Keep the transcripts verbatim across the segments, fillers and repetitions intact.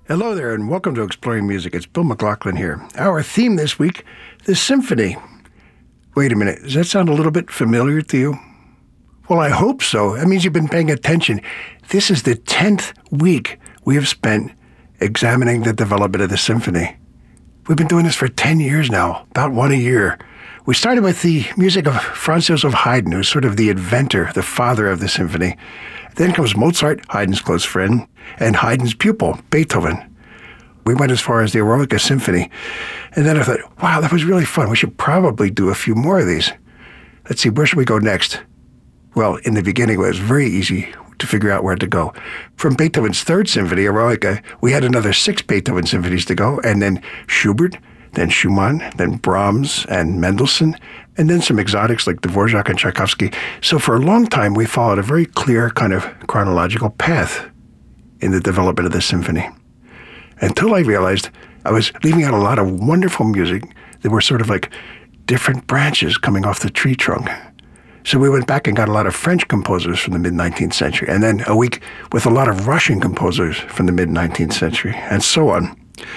Hello there, and welcome to Exploring Music. It's Bill McLaughlin here. Our theme this week, the symphony. Wait a minute, does that sound a little bit familiar to you? Well, I hope so. That means you've been paying attention. This is the tenth week we have spent examining the development of the symphony. We've been doing this for ten years now, about one a year. We started with the music of Franz Joseph Haydn, who's sort of the inventor, the father of the symphony. Then comes Mozart, Haydn's close friend, and Haydn's pupil, Beethoven. We went as far as the Eroica Symphony. And then I thought, wow, that was really fun. We should probably do a few more of these. Let's see, where should we go next? Well, in the beginning, it was very easy to figure out where to go. From Beethoven's Third Symphony, Eroica, we had another six Beethoven symphonies to go, and then Schubert, then Schumann, then Brahms and Mendelssohn, and then some exotics like Dvorak and Tchaikovsky. So for a long time, we followed a very clear kind of chronological path in the development of the symphony. Until I realized I was leaving out a lot of wonderful music that were sort of like different branches coming off the tree trunk. So we went back and got a lot of French composers from the mid-nineteenth century, and then a week with a lot of Russian composers from the mid-nineteenth century, and so on.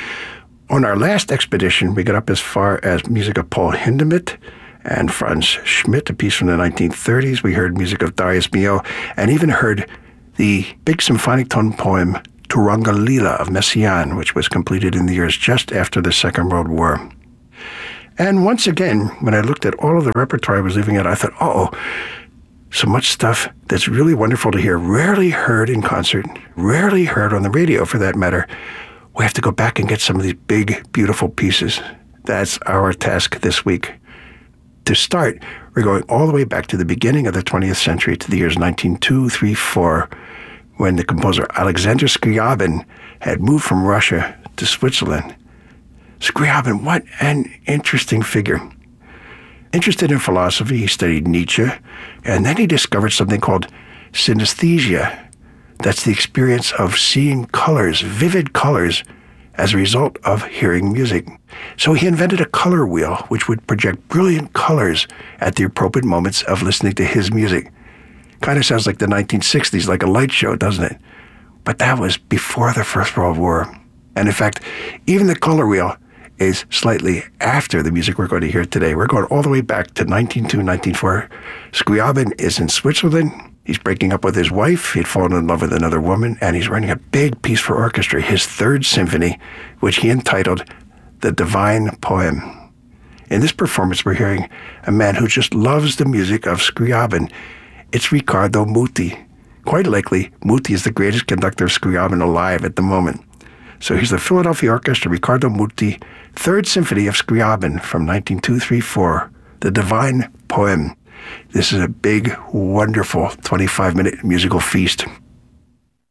On our last expedition, we got up as far as music of Paul Hindemith and Franz Schmidt, a piece from the nineteen thirties. We heard music of Darius Milhaud, and even heard the big symphonic tone poem Turanga Lila of Messiaen, which was completed in the years just after the Second World War. And once again, when I looked at all of the repertoire I was leaving out, I thought, oh, so much stuff that's really wonderful to hear, rarely heard in concert, rarely heard on the radio for that matter. We have to go back and get some of these big, beautiful pieces. That's our task this week. To start, we're going all the way back to the beginning of the twentieth century, to the years nineteen oh two, three, four, when the composer Alexander Scriabin had moved from Russia to Switzerland. Scriabin, what an interesting figure. Interested in philosophy, he studied Nietzsche, and then he discovered something called synesthesia. That's the experience of seeing colors, vivid colors, as a result of hearing music. So he invented a color wheel, which would project brilliant colors at the appropriate moments of listening to his music. Kind of sounds like the nineteen sixties, like a light show, doesn't it? But that was before the First World War. And in fact, even the color wheel is slightly after the music we're going to hear today. We're going all the way back to nineteen oh two, nineteen oh four. Scriabin is in Switzerland. He's breaking up with his wife. He'd fallen in love with another woman, and he's writing a big piece for orchestra, his third symphony, which he entitled The Divine Poem. In this performance, we're hearing a man who just loves the music of Scriabin. It's Riccardo Muti. Quite likely, Muti is the greatest conductor of Scriabin alive at the moment. So here's the Philadelphia Orchestra, Riccardo Muti, Third Symphony of Scriabin from nineteen oh two, three, four, The Divine Poem. This is a big, wonderful twenty-five minute musical feast.